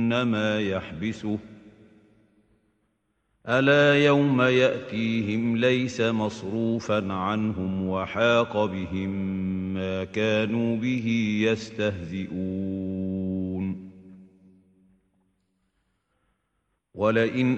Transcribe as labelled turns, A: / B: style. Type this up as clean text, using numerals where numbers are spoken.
A: ما يحبسه ألا يوم يأتيهم ليس مصروفا عنهم وحاق بهم ما كانوا به يستهزئون ولئن